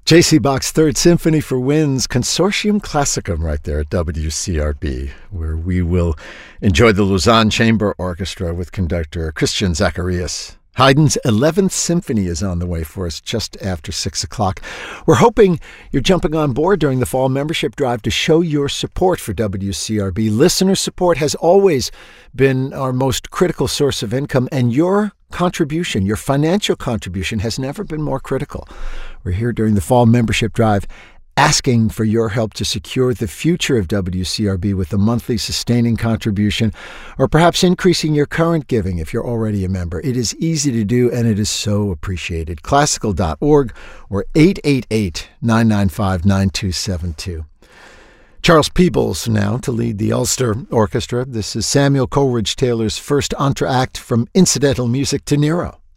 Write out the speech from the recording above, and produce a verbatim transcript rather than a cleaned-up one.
J C Bach's Third Symphony for Winds, Consortium Classicum right there at W C R B, where we will enjoy the Lausanne Chamber Orchestra with conductor Christian Zacharias. Haydn's eleventh Symphony is on the way for us just after six o'clock. We're hoping you're jumping on board during the fall membership drive to show your support for W C R B. Listener support has always been our most critical source of income, and your contribution, your financial contribution, has never been more critical. We're here during the fall membership drive asking for your help to secure the future of W C R B with a monthly sustaining contribution, or perhaps increasing your current giving if you're already a member. It is easy to do, and it is so appreciated. Classical dot org or eight eight eight, nine nine five, nine two seven two. Charles Peebles now to lead the Ulster Orchestra. This is Samuel Coleridge Taylor's first entr'acte from Incidental Music to Nero.